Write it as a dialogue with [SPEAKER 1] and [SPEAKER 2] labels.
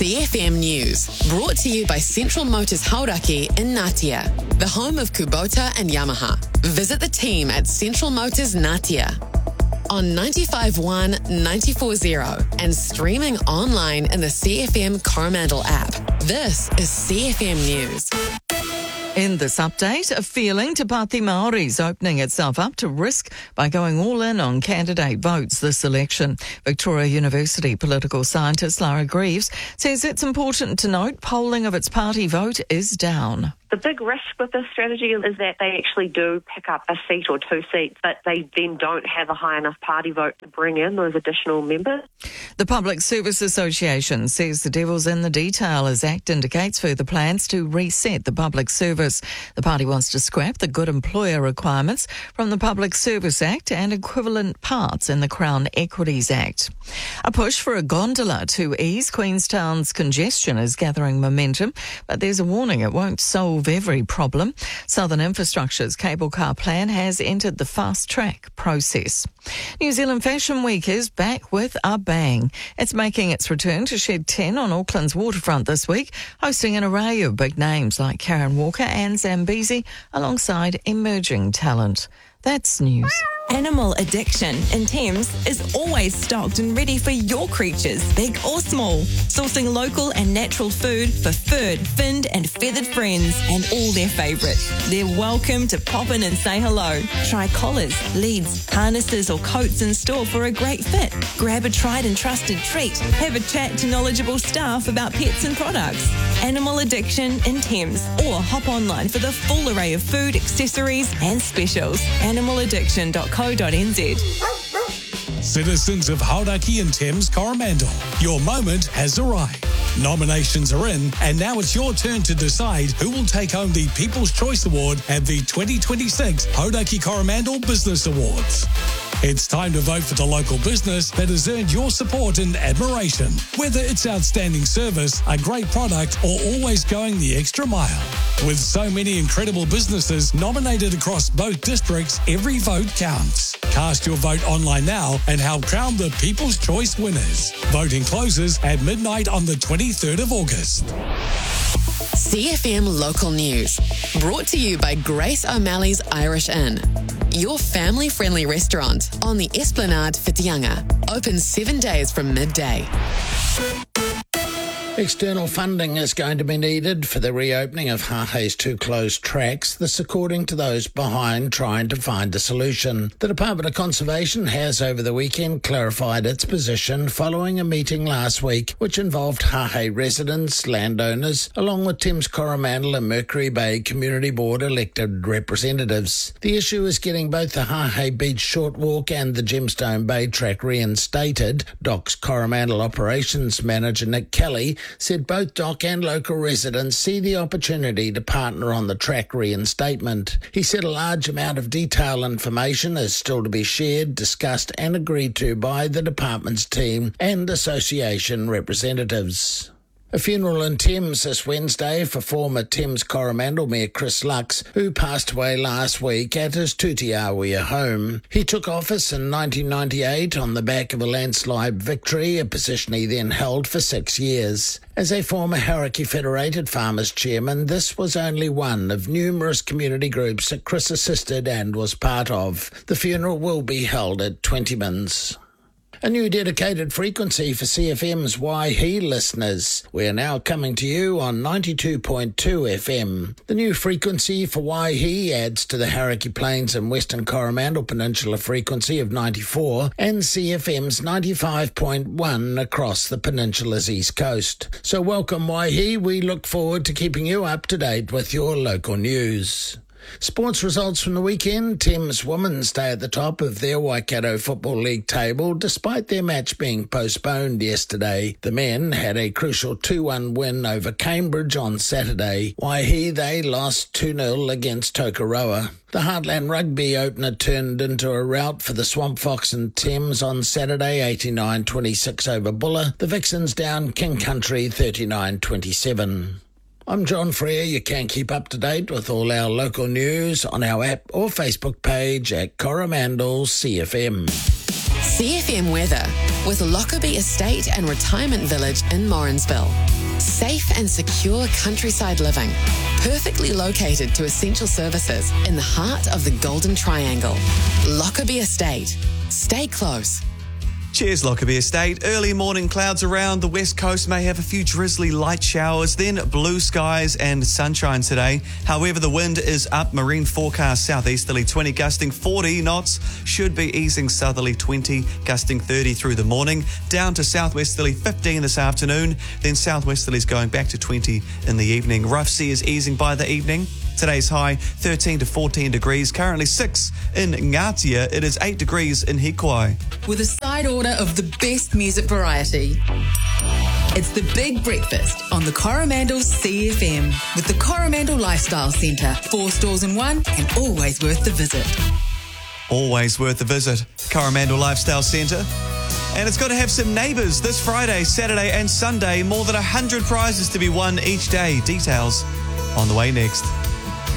[SPEAKER 1] CFM News, brought to you by Central Motors Hauraki in Ngatea, the home of Kubota and Yamaha. Visit the team at Central Motors Ngatea on 95.1, 94.0 and streaming online in the CFM Coromandel app. This is CFM News.
[SPEAKER 2] In this update, a feeling Te Pāti Māori's opening itself up to risk by going all in on candidate votes this election. Victoria University political scientist Lara Greaves says it's important to note polling of its party vote is down.
[SPEAKER 3] The big risk with this strategy is that they actually do pick up a seat or two seats, but they then don't have a high enough party vote to bring in those additional members.
[SPEAKER 2] The Public Service Association says the devil's in the detail as ACT indicates further plans to reset the public service. The party wants to scrap the good employer requirements from the Public Service Act and equivalent parts in the Crown Equities Act. A push for a gondola to ease Queenstown's congestion is gathering momentum, but there's a warning it won't solve every problem. Southern Infrastructure's cable car plan has entered the fast track process. New Zealand Fashion Week is back with a bang. It's making its return to Shed 10 on Auckland's waterfront this week, hosting an array of big names like Karen Walker and Zambezi alongside emerging talent. That's news.
[SPEAKER 4] Animal Addiction in Thames is always stocked and ready for your creatures, big or small. Sourcing local and natural food for furred, finned and feathered friends and all their favourites. They're welcome to pop in and say hello. Try collars, leads, harnesses or coats in store for a great fit. Grab a tried and trusted treat. Have a chat to knowledgeable staff about pets and products. Animal Addiction in Thames, or hop online for the full array of food, accessories and specials. Animaladdiction.co.nz.
[SPEAKER 5] Citizens of Hauraki and Thames Coromandel, your moment has arrived. Nominations are in, and now it's your turn to decide who will take home the People's Choice Award at the 2026 Hauraki Coromandel Business Awards. It's time to vote for the local business that has earned your support and admiration. Whether it's outstanding service, a great product, or always going the extra mile. With so many incredible businesses nominated across both districts, every vote counts. Cast your vote online now and help crown the People's Choice winners. Voting closes at midnight on the 23rd of August.
[SPEAKER 1] CFM Local News, brought to you by Grace O'Malley's Irish Inn, your family-friendly restaurant on the Esplanade Whitianga. Open 7 days from midday.
[SPEAKER 6] External funding is going to be needed for the reopening of Hahei's two closed tracks, this according to those behind trying to find a solution. The Department of Conservation has over the weekend clarified its position following a meeting last week which involved Hahei residents, landowners, along with Thames Coromandel and Mercury Bay Community Board elected representatives. The issue is getting both the Hahei Beach Short Walk and the Gemstone Bay track reinstated. DOC's Coromandel Operations Manager Nick Kelly said both DOC and local residents see the opportunity to partner on the track reinstatement. He said a large amount of detailed information is still to be shared, discussed and agreed to by the department's team and association representatives. A funeral in Thames this Wednesday for former Thames Coromandel Mayor Chris Lux, who passed away last week at his Tutiawea home. He took office in 1998 on the back of a landslide victory, a position he then held for 6 years. As a former Hauraki Federated Farmers chairman, this was only one of numerous community groups that Chris assisted and was part of. The funeral will be held at Twentyman's. A new dedicated frequency for CFM's Waihi listeners. We're now coming to you on 92.2 FM. The new frequency for Waihi adds to the Hauraki Plains and Western Coromandel Peninsula frequency of 94 and CFM's 95.1 across the peninsula's east coast. So welcome Waihi. We look forward to keeping you up to date with your local news. Sports results from the weekend. Thames women stay at the top of their Waikato Football League table despite their match being postponed yesterday. The men had a crucial 2-1 win over Cambridge on Saturday. Waihi, they lost 2-0 against Tokoroa. The Heartland Rugby opener turned into a rout for the Swamp Fox and Thames on Saturday, 89-26 over Buller. The Vixens down King Country 39-27. I'm John Frere. You can keep up to date with all our local news on our app or Facebook page at Coromandel CFM.
[SPEAKER 1] CFM weather with Lockerbie Estate and Retirement Village in Morrinsville. Safe and secure countryside living, perfectly located to essential services in the heart of the Golden Triangle. Lockerbie Estate. Stay close.
[SPEAKER 7] Cheers, Lockerbie Estate. Early morning clouds around the west coast, may have a few drizzly light showers, then blue skies and sunshine today. However, the wind is up. Marine forecast southeasterly 20, gusting 40 knots. Should be easing southerly 20, gusting 30 through the morning. Down to southwesterly 15 this afternoon. Then southwesterlies going back to 20 in the evening. Rough sea is easing by the evening. Today's high 13 to 14 degrees, currently 6 in Ngatia. It is 8 degrees in Hikuai.
[SPEAKER 8] With a side order of the best music variety. It's the Big Breakfast on the Coromandel's CFM with the Coromandel Lifestyle Centre. 4 stores in one and always worth the visit.
[SPEAKER 7] Always worth the visit. Coromandel Lifestyle Centre. And it's got to have some neighbours this Friday, Saturday and Sunday. More than 100 prizes to be won each day. Details on the way next.